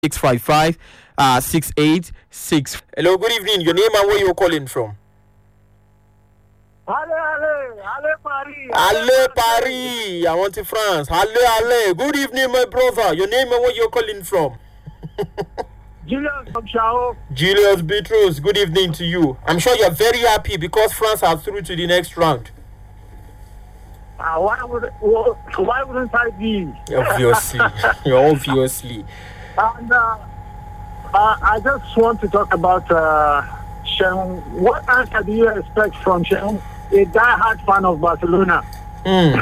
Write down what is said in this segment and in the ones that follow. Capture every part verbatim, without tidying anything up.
six five five uh six eight six. Hello, good evening. Your name and where you're calling from? Allez, allez, allez Paris. Allez Paris. I want to France. Allez, allez. Good evening, my brother. Your name and where you're calling from? Julius from Chao. Julius Beatrice. Good evening to you. I'm sure you're very happy because France are through to the next round. Uh, why would why wouldn't I be? Obviously, obviously. And uh, uh, I just want to talk about uh, Shehu. What answer do you expect from Shehu, a die-hard fan of Barcelona? Mm.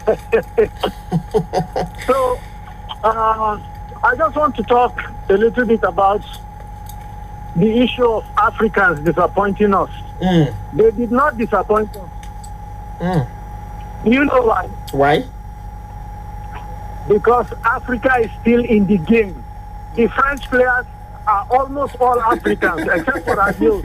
So, uh, I just want to talk a little bit about the issue of Africans disappointing us. Mm. They did not disappoint us. Mm. You know why? Why? Because Africa is still in the game. The French players are almost all Africans, except for Adil.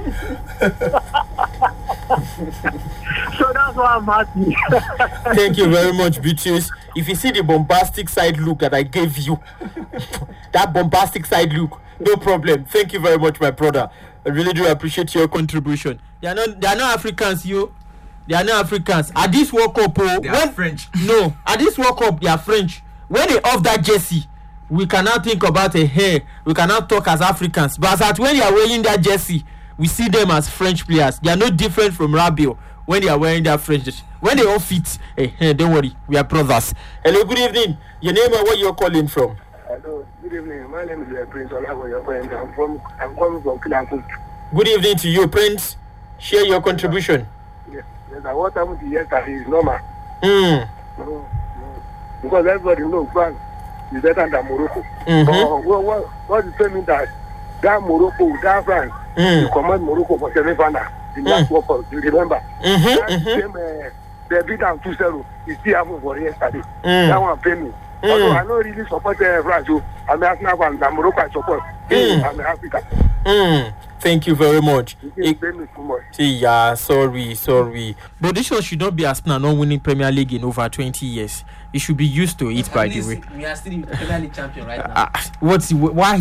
So that's why I'm happy. Thank you very much, Beatrice. If you see the bombastic side look that I gave you, that bombastic side look, no problem. Thank you very much, my brother. I really do appreciate your contribution. They are not, they are not Africans, you. They are not Africans. At this World Cup, oh, they when, are French. No, at this World Cup, they are French. When they off that jersey, we cannot think about a hair. We cannot talk as Africans. But as when they are wearing that jersey, we see them as French players. They are no different from Rabiot when they are wearing that French jersey. When they all fit, hey, hey, don't worry, we are brothers. Hello, good evening. Your name and where you're calling from? Hello, good evening. My name is uh, Prince Olagoye. I'm from I'm coming from Kilanku. Good evening to you, Prince. Share your contribution. Yes, yes. What happened to yesterday is normal. Mm. No, no. Because everybody knows France is better than Morocco. Mm-hmm. Uh, what what what is telling that that Morocco, that France, Mm. you command Morocco for semi-final in Mm. last World Cup. You remember? Mm-hmm, That mm-hmm. same uh, they beat them two zero. It still happened for yesterday. Mm. That one paid me. Mm. Although I don't really support uh, France, so I'm Arsenal fan. And Morocco I support. Mm. I'm Africa. Mm. Thank you very much. It paid me too much. See, yeah, sorry, sorry. But this one should not be Arsenal not winning Premier League in over twenty years. It should be used to it, At by the least way. we are still the Premier League champion right now. Uh, what's why?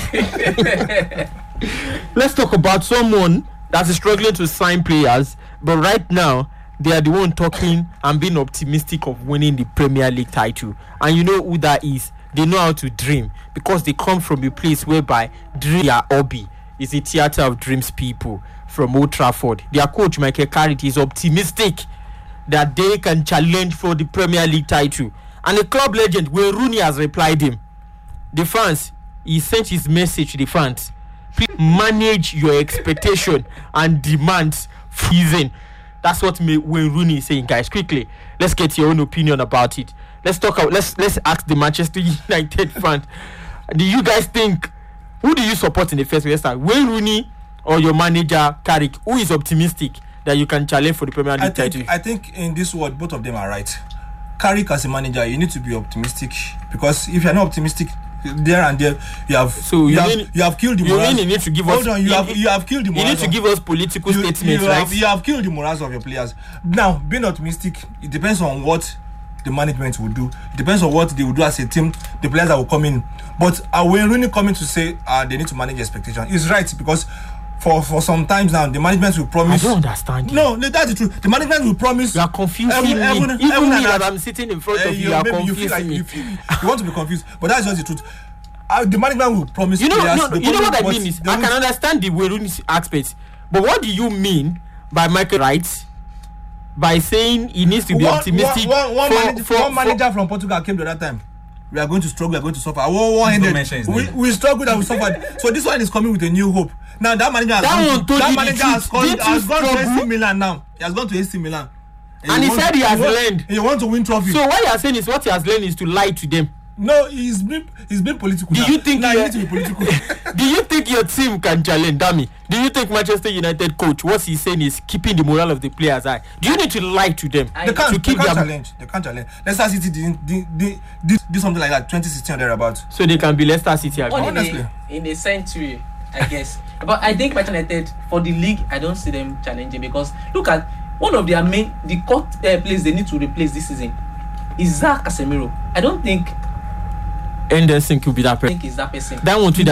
Let's talk about someone that is struggling to sign players, but right now they are the one talking and being optimistic of winning the Premier League title. And you know who that is? They know how to dream because they come from a place whereby dream their hobby is a theater of dreams. People from Old Trafford, their coach Michael Carrick is optimistic that they can challenge for the Premier League title. And the club legend Wayne Rooney has replied him. The fans, he sent his message to the fans. Please manage your expectation and demands for season. That's what Wayne Rooney is saying, guys. Quickly, let's get your own opinion about it. Let's talk about, let's let's ask the Manchester United fans. Do you guys think, who do you support in the first place? Wayne Rooney or your manager Carrick? Who is optimistic that you can challenge for the Premier League I think, title? I think in this world, both of them are right. Carrick as a manager, you need to be optimistic because if you're not optimistic, there and there, you have So you, you have, mean- you have killed the you morals. mean you need to give Hold us- on, you you- have you have killed the You morals. need to of- give us political you, statements, you right? have, you have killed the morals of your players. Now, being optimistic, it depends on what the management will do. It depends on what they will do as a team, the players that will come in. But are we really coming to say uh, they need to manage expectations? It's right because for, for some times now, the management will I promise. don't understand you. No, no, that's the truth. The management will promise. You are confusing Every- me. every- Even every- me every- that I'm sitting in front Uh, of you, you, you are maybe you confusing feel like me. you, feel, you want to be confused, but that's just the truth. Uh, the management will promise. You know, players, no, no, the you know what I problem- mean is, they I won't- can understand the Rooney aspect, but what do you mean by Michael Wright by saying he needs to be one, optimistic? One, one, one, for, manager, for, one for, manager from Portugal came the other time. We are going to struggle. We are going to suffer. One, one Don't mention his we, name. we struggled and we suffered. So this one is coming with a new hope. Now that manager has That gone, one to, told that you the manager truth. has, gone, Didn't has you gone to A C struggle? Milan now. He has gone to A C Milan. And he wants- said he has wants- learned. He wants to win trophy. so what you are saying is what he has learned is to lie to them. no, he's been he's been political. Do now. you think now you you are- need to be political? Do you think your team can challenge Dami? Do you think Manchester United coach, what he's saying is keeping the morale of the players high? Do you need to lie to them I- They can't, to they keep can't their challenge. They can't challenge. Leicester City didn't, did, did, did, did something like that twenty sixteen or thereabouts. so they can be Leicester City again? One in Honestly. a, in a century, I guess. But I think Manchester United for the league, I don't see them challenging because look at one of their main the cut uh, players they need to replace this season is Zach Casemiro. I don't think Henderson could be that I person. think is that person. That one too.